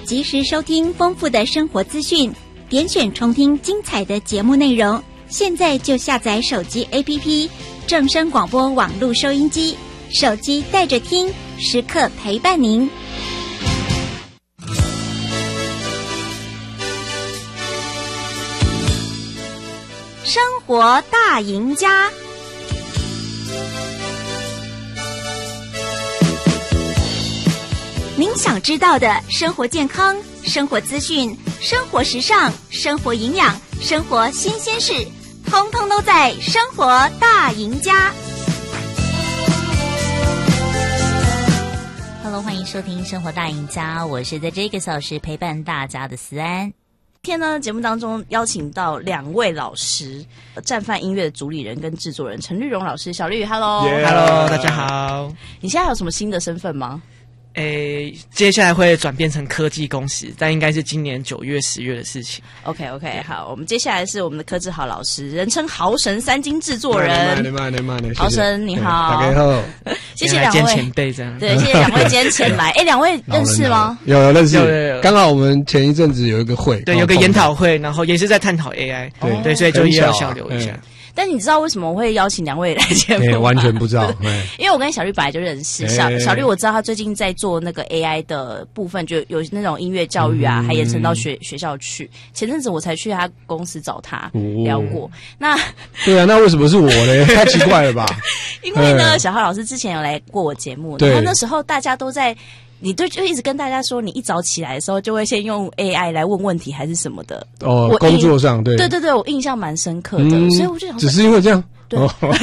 及时收听丰富的生活资讯，点选重听精彩的节目内容。现在就下载手机 APP 正声广播网络收音机，手机带着听，时刻陪伴您。生活大赢家，您想知道的生活健康、生活资讯、生活时尚、生活营养、生活新鲜事，通通都在《生活大赢家》。 Hello， 欢迎收听《生活大赢家》，我是在这个小时陪伴大家的思安。 今天呢，节目当中邀请到两位老师，战犯音乐的主理人跟制作人陈绿蓉老师，小绿 ，Hello， 大家好。 你现在有什么新的身份吗？ 接下来会转变成科技公司，但应该是今年9月、10月的事情。 OK， 好，我们接下来是我们的柯志豪老师，人称豪神3金制作人。豪神你好， 大家好， 谢谢两位前辈这样。 对，谢谢两位今天前来。两位认识吗？ 有认识，刚好我们前一阵子有一个会， 对，有个研讨会，然后也是在探讨 AI， 对，所以就也要交流一下。 但你知道为什么我会邀请两位来节目吗？ 完全不知道， 因为我跟小绿本来就认识，小绿我知道他最近在做那个 AI 的部分，就有那种音乐教育啊，还延伸到学校去。前阵子我才去他公司找他聊过。 对啊，那为什么是我呢？太奇怪了吧？ 因为呢，小浩老师之前有来过我节目，然后那时候大家都在。你就一直跟大家说，你一早起来的时候就会先用 AI 来问问题还是什么的。 哦，工作上对， 我印象蛮深刻的，所以我就想说， 只是因为这样。对，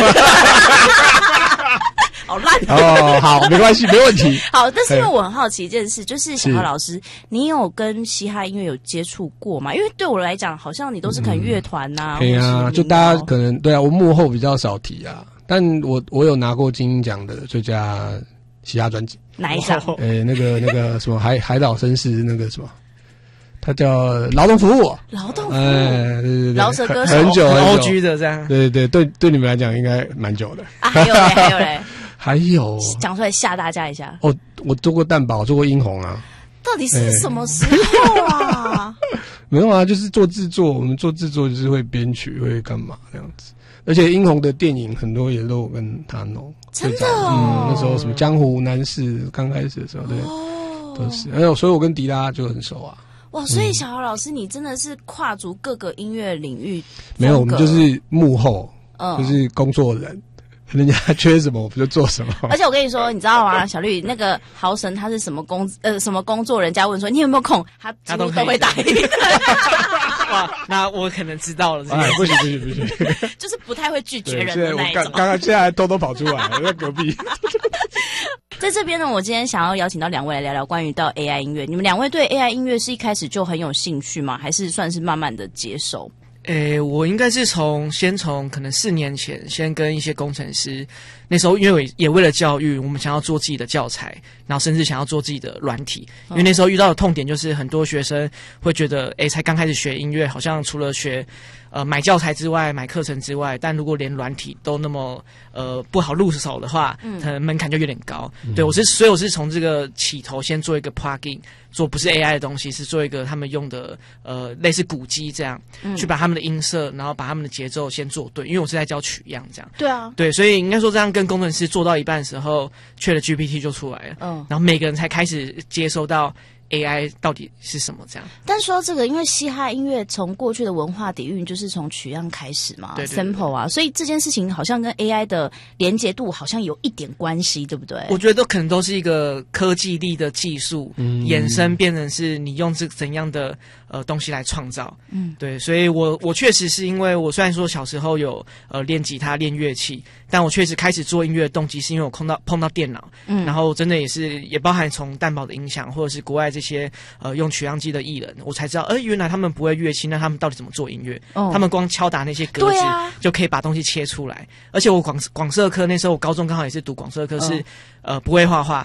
好烂哦，好，没关系，没问题。 好，但是因为我很好奇一件事，就是小浩老师，你有跟嘻哈音乐有接触过吗？因为对我来讲，好像你都是可能乐团呐。 对啊，就大家可能对啊，我幕后比较少提啊，但我有拿过金鹰奖的最佳嘻哈专辑。 哪一张？ 那个什么海岛绅士那个什么，他叫劳动服务。 劳动服务， 对， 饶舌歌手， 很久 OG 的这样。 对，对你们来讲应该蛮久的。 啊，还有嘞， 还有讲出来吓大家一下。 哦，我做过蛋堡，做过英红啊。 到底是什么时候啊？ 没有啊，就是做制作，我们做制作就是会编曲，会干嘛这样子。而且英红的电影很多也都有跟他弄， 真的哦。 那时候什么江湖男士刚开始的时候，对，都是。还有，所以我跟迪拉就很熟啊。 哇，所以小豪老师，你真的是跨足各个音乐领域。 没有，我们就是幕后，就是工作人。人家缺什么我们就做什么。 而且我跟你说，你知道吗？小绿那个豪神他是什么工作？人家问说你有没有空，他几乎都会答应。 哇，那我可能知道了。 不行， 就是不太会拒绝人的那一种。 刚现在偷偷跑出来了，在隔壁。 在这边呢，我今天想要邀请到两位来聊聊关于到 AI 音乐。你们两位对 AI 音乐是一开始就很有兴趣吗？还是算是慢慢的接受？ 我应该是先从可能4年前，先跟一些工程师，那时候因为也为了教育，我们想要做自己的教材，然后甚至想要做自己的软体。因为那时候遇到的痛点就是很多学生会觉得，才刚开始学音乐，好像除了学买教材之外，买课程之外，但如果连软体都那么不好入手的话，可能门槛就有点高。对，所以我是从这个起头先做一个 plugin， 做不是 AI 的东西，是做一个他们用的类似鼓机这样，去把他们的音色，然后把他们的节奏先做对，因为我是在教曲样这样。 对啊， 对，所以应该说这样跟工程师做到一半的时候，ChatGPT 就出来了，然后每个人才开始接收到AI 到底是什么这样。 但说这个，因为嘻哈音乐从过去的文化底蕴就是从曲样开始嘛，对 sample 啊，所以这件事情好像跟 AI 的连结度好像有一点关系，对不对？ 我觉得可能都是一个科技力的技术衍生，变成是你用这怎样的东西来创造。对，所以我确实是因为我虽然说小时候有练吉他练乐器，但我确实开始做音乐的动机是因为我碰到电脑，然后真的也包含从蛋堡的音响或者是国外这些用取样机的艺人，我才知道原来他们不会乐器，那他们到底怎么做音乐？他们光敲打那些格子就可以把东西切出来。而且我广设科那时候我高中刚好也是读广设科，是不会画画，